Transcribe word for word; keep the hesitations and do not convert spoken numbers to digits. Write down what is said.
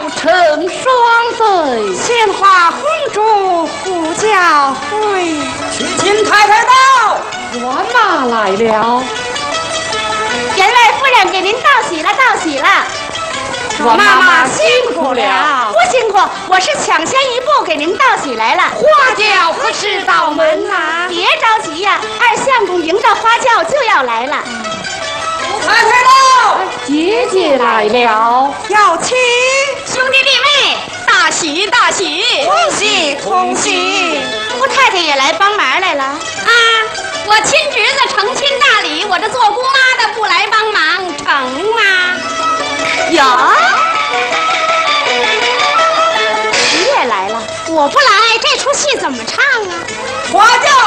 成双对， 鲜花红烛护教会。 去请太太到， 官马来了。 员外夫人给您道喜了，道喜了。 阮妈妈辛苦了， 不辛苦，我是抢先一步给您道喜来了。 花轿何时到门啊？ 别着急呀、啊，二相公迎着花轿就要来了。 太太到， 姐姐来了， 要请兄弟弟妹，大喜大喜， 同喜同喜。姑太太也来帮忙来了啊！ 我亲侄子成亲大礼，我这做姑妈的不来帮忙成吗？ 有，你也来了，我不来，这出戏怎么唱啊？ 花轿